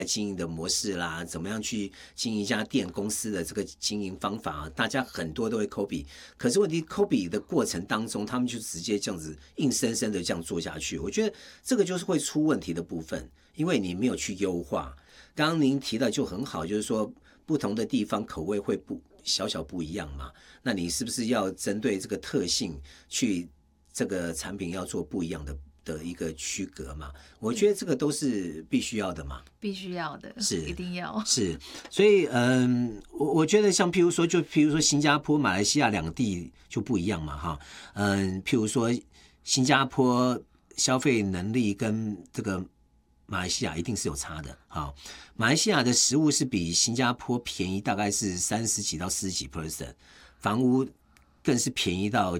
经营的模式啦，怎么样去经营一家店公司的这个经营方法，大家很多都会 copy。可是问题 copy 的过程当中，他们就直接这样子硬生生的这样做下去，我觉得这个就是会出问题的部分，因为你没有去优化。刚刚您提到就很好，就是说不同的地方口味会小小不一样嘛，那你是不是要针对这个特性去这个产品要做不一样的一个区隔嘛？我觉得这个都是必须要的嘛， 必须要的， 是一定要是。所以我觉得像譬如说新加坡、马来西亚两个地就不一样嘛哈。譬如说新加坡消费能力跟这个马来西亚一定是有差的。好，马来西亚的食物是比新加坡便宜，大概是30几到40几%，房屋更是便宜到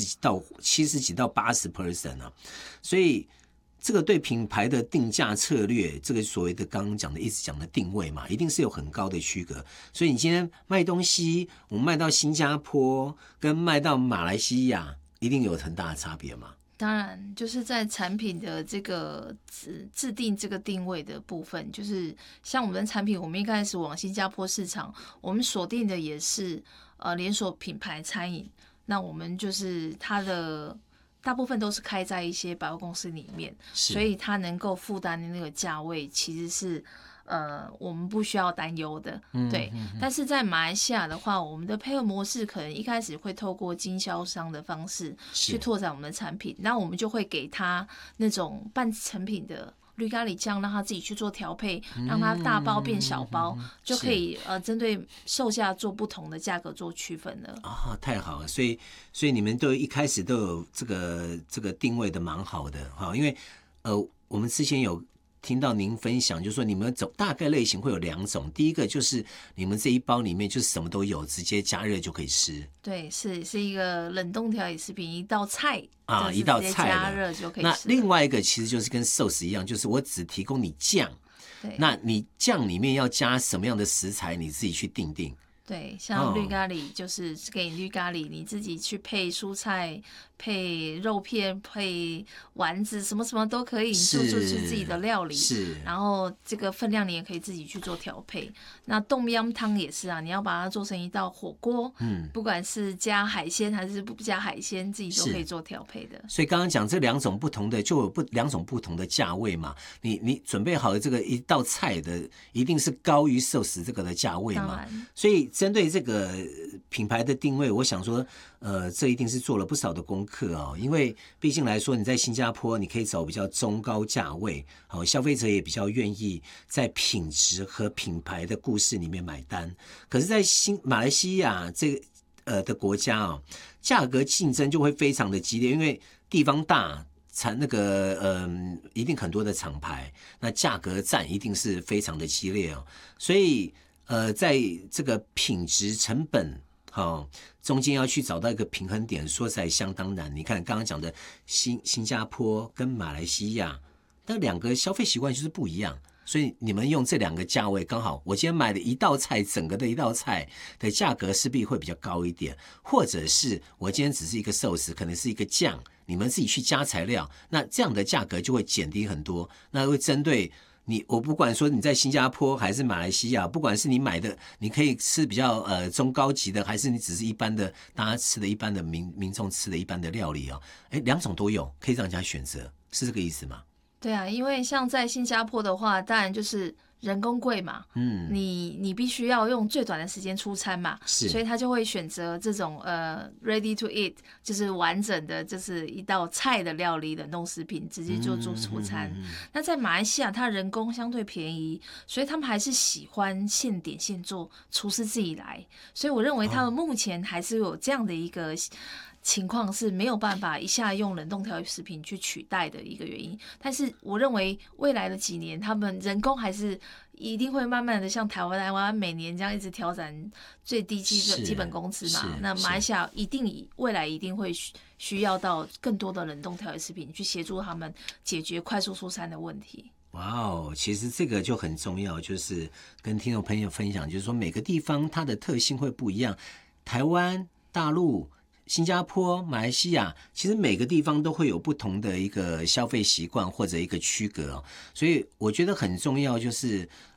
70几到80%啊，所以这个对品牌的定价策略，这个所谓的刚刚讲的一直讲的定位嘛，一定是有很高的区隔。所以你今天卖东西，我们卖到新加坡跟卖到马来西亚，一定有很大的差别嘛。 当然，就是在产品的这个制定这个定位的部分，就是像我们的产品，我们一开始往新加坡市场，我们锁定的也是连锁品牌餐饮。那我们就是它的大部分都是开在一些百货公司里面，所以它能够负担的那个价位其实是我们不需要担忧的，对。但是在马来西亚的话，我们的配合模式可能一开始会透过经销商的方式去拓展我们的产品，那我们就会给他那种半成品的绿咖喱酱，让他自己去做调配，让他大包变小包，就可以针对售价做不同的价格做区分了。 啊，太好了！所以你们都一开始都有这个定位的蛮好的哈，因为我们之前有听到您分享，就是说你们大概类型会有2种，第一个就是你们这一包里面就是什么都有，直接加热就可以吃。 对，是一个冷冻调理食品，一道菜啊，一道菜加热就可以吃。 那另外一个其实就是跟寿司一样，就是我只提供你酱，那你酱里面要加什么样的食材，你自己去定。 对，像绿咖喱就是给你绿咖喱，你自己去配蔬菜、配肉片、配丸子，什么什么都可以，你就是自己的料理。 是， 然后这个分量你也可以自己去做调配。那冻央汤也是啊，你要把它做成一道火锅，不管是加海鲜还是不加海鲜，自己都可以做调配的。 所以刚刚讲这2种不同的，就有2种不同的价位嘛。你准备好的这个一道菜的，一定是高于寿司这个的价位嘛。所以针对这个品牌的定位，我想说，这一定是做了不少的功课哦。因为毕竟来说，你在新加坡，你可以走比较中高价位，消费者也比较愿意在品质和品牌的故事里面买单。可是，在马来西亚这个的国家哦，价格竞争就会非常的激烈，因为地方大。一定很多的厂牌，那价格战一定是非常的激烈哦。所以在这个品质成本中间要去找到一个平衡点，说起来相当难。你看刚刚讲的新加坡跟马来西亚，那2个消费习惯就是不一样。所以你们用这2个价位刚好，我今天买的一道菜，整个的一道菜的价格势必会比较高一点，或者是我今天只是一个寿司，可能是一个酱，你们自己去加材料，那这样的价格就会减低很多。那会针对你，我不管说你在新加坡还是马来西亚，不管是你买的，你可以吃比较中高级的，还是你只是一般的大家吃的一般的民众吃的一般的料理哦，2种都有，可以让人家选择，是这个意思吗？ 对啊，因为像在新加坡的话，当然就是人工贵嘛，你必须要用最短的时间出餐嘛，所以他就会选择这种ready to eat， 就是完整的，就是一道菜的料理冷冻食品，直接就做出餐。那在马来西亚，它人工相对便宜，所以他们还是喜欢现点现做，厨师自己来。所以我认为他们目前还是有这样的一个情况是没有办法一下用冷冻调理食品去取代的一个原因，但是我认为未来的几年，他们人工还是一定会慢慢的像台湾每年这样一直调整最低基本工资嘛。那马来西亚未来一定会需要到更多的冷冻调理食品去协助他们解决快速出餐的问题。 哇哦，其实这个就很重要，就是跟听众朋友分享，就是说每个地方它的特性会不一样，台湾、大陆、新加坡、马来西亚，其实每个地方都会有不同的一个消费习惯或者一个区隔，所以我觉得很重要，就是